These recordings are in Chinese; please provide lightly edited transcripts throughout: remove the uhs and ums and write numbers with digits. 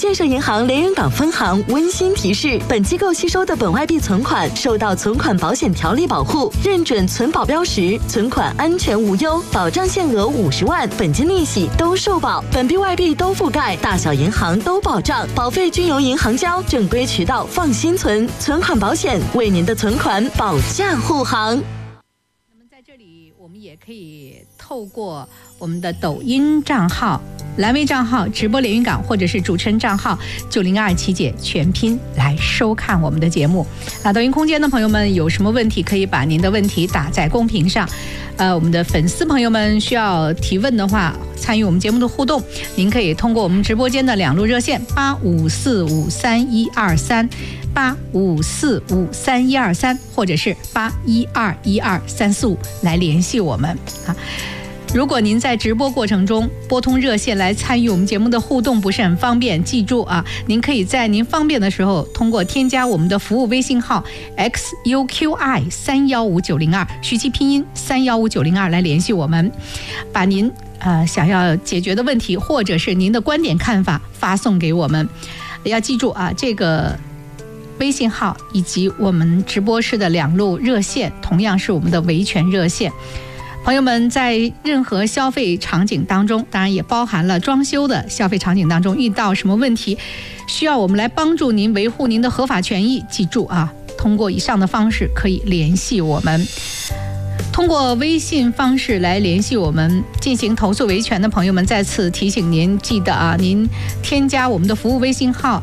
建设银行连云港分行温馨提示：本机构吸收的本外币存款受到存款保险条例保护，认准存保标识，存款安全无忧，保障限额50万，本金利息都受保，本币外币都覆盖，大小银行都保障，保费均由银行交，正规渠道放心存，存款保险为您的存款保驾护航。 那么在这里，我们也可以透过我们的抖音账号、蓝微账号、直播连云港，或者是主持人账号902琪姐全拼来收看我们的节目。抖音空间的朋友们有什么问题，可以把您的问题打在公屏上。我们的粉丝朋友们需要提问的话，参与我们节目的互动，您可以通过我们直播间的2路热线85453123。85453123，或者是81212345来联系我们啊。如果您在直播过程中拨通热线来参与我们节目的互动不是很方便，记住啊，您可以在您方便的时候通过添加我们的服务微信号 XUQI315902，徐其拼音315902来联系我们，把您想要解决的问题或者是您的观点看法发送给我们。要记住啊，这个微信号以及我们直播室的2路热线同样是我们的维权热线。朋友们在任何消费场景当中，当然也包含了装修的消费场景当中，遇到什么问题需要我们来帮助您维护您的合法权益，记住啊，通过以上的方式可以联系我们。通过微信方式来联系我们进行投诉维权的朋友们，再次提醒您，记得啊，您添加我们的服务微信号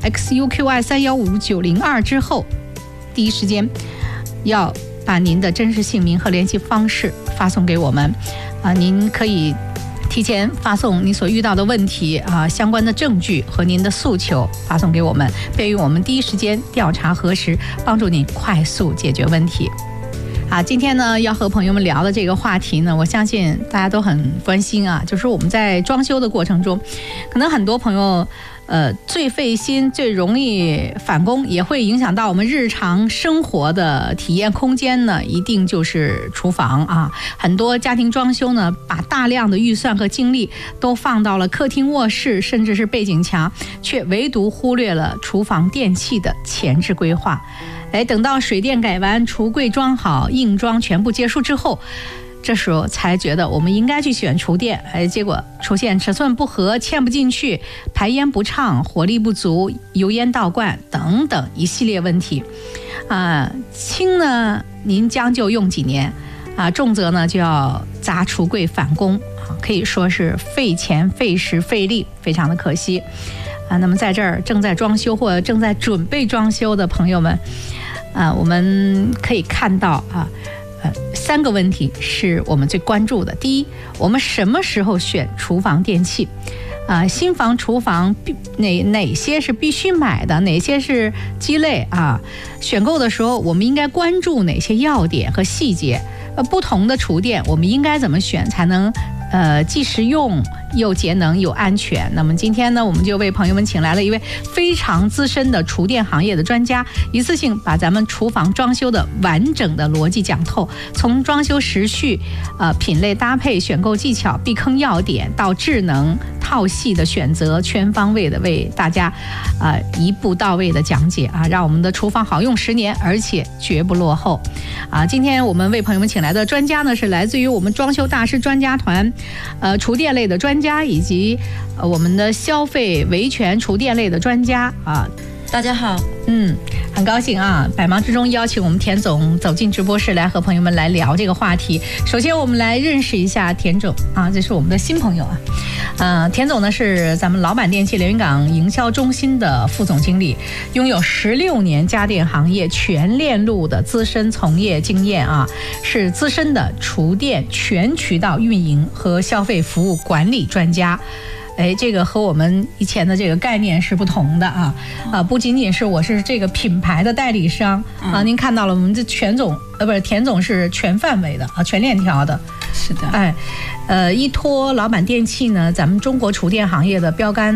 XUQI315902之后，第一时间要把您的真实姓名和联系方式发送给我们您可以提前发送你所遇到的问题相关的证据和您的诉求发送给我们，便于我们第一时间调查核实，帮助您快速解决问题。今天呢要和朋友们聊的这个话题呢，我相信大家都很关心就是我们在装修的过程中，可能很多朋友最费心、最容易返工，也会影响到我们日常生活的体验空间呢，一定就是厨房很多家庭装修呢，把大量的预算和精力都放到了客厅、卧室，甚至是背景墙，却唯独忽略了厨房电器的前置规划。等到水电改完，橱柜装好，硬装全部结束之后，这时候才觉得我们应该去选厨电，结果出现尺寸不合、嵌不进去、排烟不畅、火力不足、油烟倒灌等等一系列问题轻呢您将就用几年重则呢就要砸橱柜返工可以说是费钱、费时、费力，非常的可惜那么在这儿正在装修或者正在准备装修的朋友们我们可以看到3个问题是我们最关注的。第一，我们什么时候选厨房电器新房厨房哪些是必须买的，哪些是鸡肋选购的时候我们应该关注哪些要点和细节不同的厨电我们应该怎么选才能既实用又节能又安全。那么今天呢，我们就为朋友们请来了一位非常资深的厨电行业的专家，一次性把咱们厨房装修的完整的逻辑讲透，从装修时序品类搭配、选购技巧、避坑要点到智能套系的选择，全方位的为大家一步到位的讲解让我们的厨房好用10年，而且绝不落后今天我们为朋友们请来的专家呢，是来自于我们装修大师专家团厨电类的专家，以及我们的消费维权厨电类的专家大家好， 很高兴百忙之中邀请我们田总走进直播室来和朋友们来聊这个话题。首先我们来认识一下田总这是我们的新朋友田总呢是咱们老板电器连云港营销中心的副总经理，拥有16年家电行业全链路的资深从业经验是资深的厨电全渠道运营和消费服务管理专家。这个和我们以前的这个概念是不同的不仅仅是我是这个品牌的代理商您看到了我们这田总是全范围的全链条的。 是的， 依托老板电器呢，咱们中国厨电行业的标杆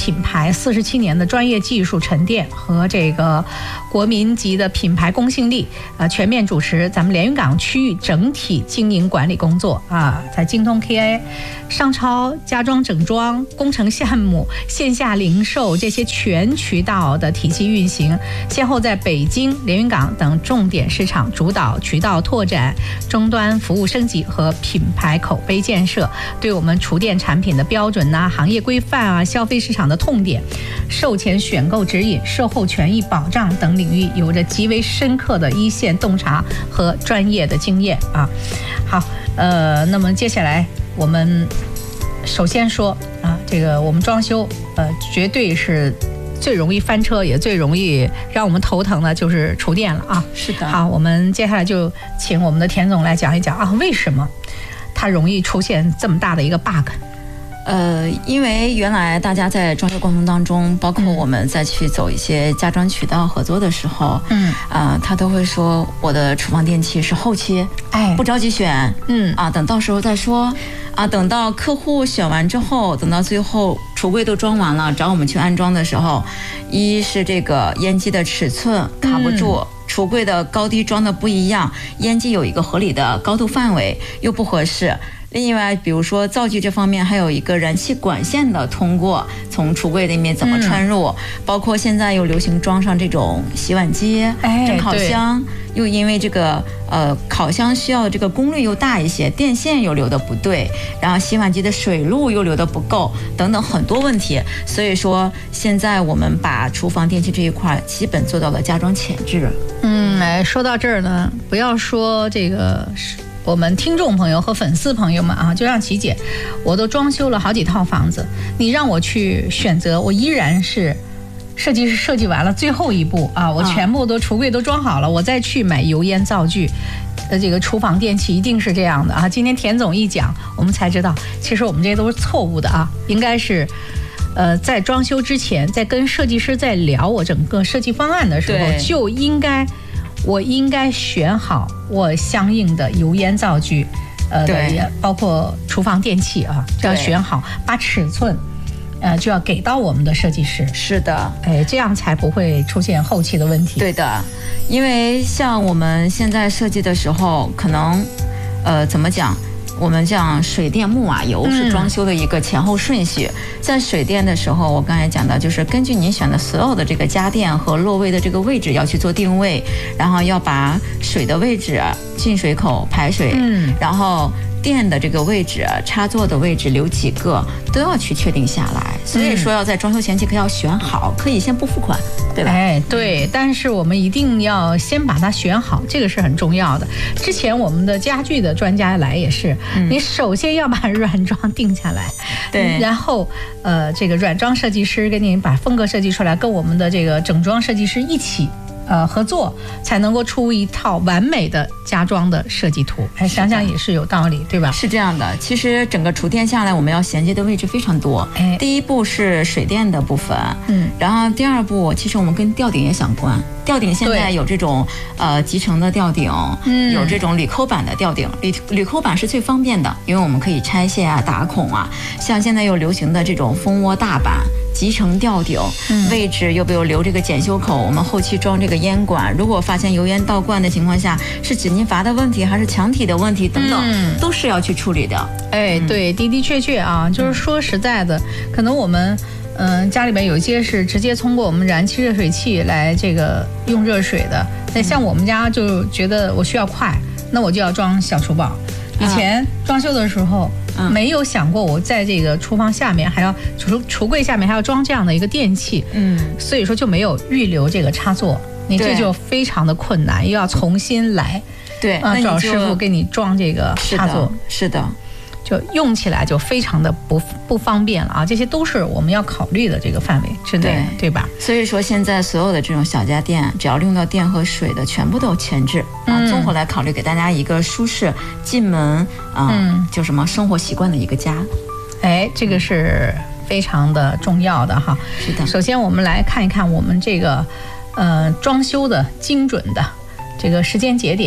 品牌47年的专业技术沉淀和这个国民级的品牌公信力，全面主持咱们连云港区域整体经营管理工作啊，在精通 KA、商超、家装整装、工程项目、线下零售这些全渠道的体系运行，先后在北京、连云港等重点市场主导渠道拓展、终端服务升级和品牌口碑建设，对我们厨电产品的标准呐、行业规范啊、消费市场的痛点、售前选购指引、售后权益保障等领域有着极为深刻的一线洞察和专业的经验啊。好，那么接下来我们首先说啊，这个我们装修绝对是最容易翻车，也最容易让我们头疼的就是厨电了啊。 是的。 好，我们接下来就请我们的田总来讲一讲啊，为什么它容易出现这么大的一个 bug。 因为原来大家在装修过程当中，包括我们再去走一些家装渠道合作的时候，他都会说我的厨房电器是后期，不着急选，等到时候再说，等到客户选完之后，等到最后橱柜都装完了，找我们去安装的时候，一是这个烟机的尺寸卡不住。橱柜的高低装的不一样，烟机有一个合理的高度范围又不合适。另外，比如说灶具这方面，还有一个燃气管线的通过，从橱柜里面怎么穿入，包括现在又流行装上这种洗碗机、蒸烤箱，又因为这个烤箱需要这个功率又大一些，电线又流的不对，然后洗碗机的水路又流的不够，等等很多问题。所以说，现在我们把厨房电器这一块基本做到了家装前置。 说到这儿呢，不要说这个我们听众朋友和粉丝朋友们啊，就让琪姐，我都装修了好几套房子，你让我去选择，我依然是设计师设计完了最后一步啊，我全部都橱柜都装好了，我再去买油烟灶具。这个厨房电器一定是这样的啊！今天田总一讲，我们才知道，其实我们这些都是错误的啊，应该是。在装修之前，在跟设计师在聊我整个设计方案的时候，就我应该选好我相应的油烟灶具，包括厨房电器啊，就要选好，把尺寸，就要给到我们的设计师。 是的， 这样才不会出现后期的问题。 对的，因为像我们现在设计的时候，可能，怎么讲？我们讲水电木瓦油是装修的一个前后顺序，在水电的时候，我刚才讲到，就是根据您选的所有的这个家电和落位的这个位置要去做定位，然后要把水的位置、进水口、排水，然后电的这个位置、插座的位置留几个都要去确定下来。所以说要在装修前期可要选好，可以先不付款，对吧？ 对，但是我们一定要先把它选好，这个是很重要的。之前我们的家具的专家来也是，你首先要把软装定下来， 对， 然后这个软装设计师给你把风格设计出来，跟我们的这个整装设计师一起。合作才能够出一套完美的家装的设计图。想想也是有道理，对吧？ 是这样的，其实整个厨电下来，我们要衔接的位置非常多。第一步是水电的部分，然后第二步，其实我们跟吊顶也相关。吊顶现在有这种集成的吊顶，有这种铝扣板的吊顶。铝扣板是最方便的，因为我们可以拆卸啊、打孔啊。像现在又流行的这种蜂窝大板。集成吊顶，位置又没有留这个检修口，我们后期装这个烟管，如果发现油烟倒灌的情况下，是纸泥阀的问题还是墙体的问题等等，都是要去处理的。 对，的确啊，就是说实在的，可能我们家里面有一些是直接通过我们燃气热水器来这个用热水的，那像我们家就觉得我需要快，那我就要装小厨宝。以前装修的时候。没有想过我在这个厨房下面还要橱柜下面还要装这样的一个电器，所以说就没有预留这个插座，你这就非常的困难，又要重新来，找师傅给你装这个插座， 是的， 就用起来就非常的不方便了啊！这些都是我们要考虑的这个范围之内，对吧？ 所以说现在所有的这种小家电，只要用到电和水的，全部都前置综合来考虑，给大家一个舒适进门就什么生活习惯的一个家。 这个是非常的重要的哈。 是的。 首先我们来看一看我们这个装修的精准的这个时间节点。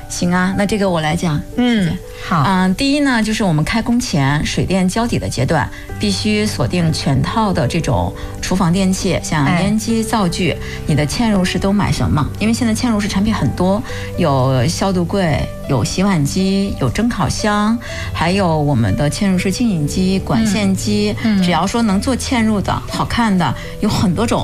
行啊，那这个我来讲。 好。 第一呢，就是我们开工前水电交底的阶段，必须锁定全套的这种厨房电器，像烟机、灶具，你的嵌入式都买什么？因为现在嵌入式产品很多，有消毒柜，有洗碗机，有蒸烤箱，还有我们的嵌入式净饮机、管线机，只要说能做嵌入的、好看的，有很多种。